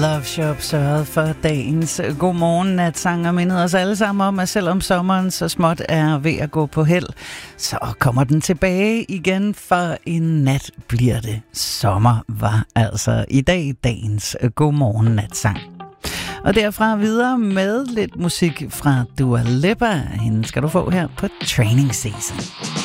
Love Shop sørget for dagens godmorgen natsang og mindede os alle sammen om, at selvom sommeren så småt er ved at gå på held, så kommer den tilbage igen, for en nat bliver det sommer, var altså i dag dagens godmorgen natsang. Og derfra videre med lidt musik fra Dua Lipa. Hende skal du få her på Training Season.